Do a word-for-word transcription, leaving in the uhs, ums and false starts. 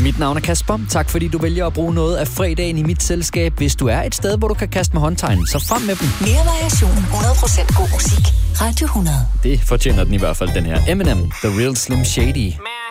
Mit navn er Kasper. Tak fordi du vælger at bruge noget af fredagen i mit selskab. Hvis du er et sted, hvor du kan kaste med håndtegn, så frem med dem. Mere variation, hundrede procent god musik. Radio hundrede. Det fortjener den i hvert fald, den her. Eminem, The Real Slim Shady.